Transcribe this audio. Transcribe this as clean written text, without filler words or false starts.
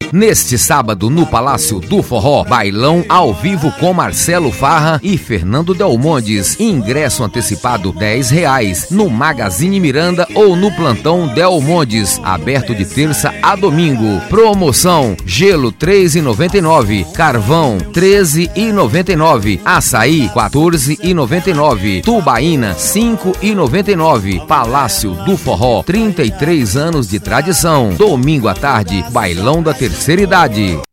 Neste sábado, no Palácio do Forró, bailão ao vivo com Marcelo Farra e Fernando Delmondes. Ingresso antecipado R$10 no Magazine Miranda ou no Plantão Delmondes. Aberto de terça a domingo. Promoção: gelo R$3,99, carvão R$13,99, açaí R$14,99, tubaína R$5,99. Palácio do Forró, 33 anos de tradição. Domingo à tarde, bailão da terceira idade.